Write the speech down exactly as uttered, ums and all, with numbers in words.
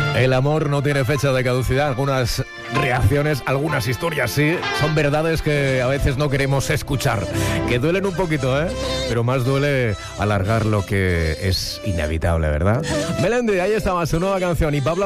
El amor no tiene fecha de caducidad. Algunas reacciones, algunas historias sí, son verdades que a veces no queremos escuchar, que duelen un poquito, ¿eh? Pero más duele alargar lo que es inevitable, ¿verdad? Melendi, ahí estaba su nueva canción. Y Pablo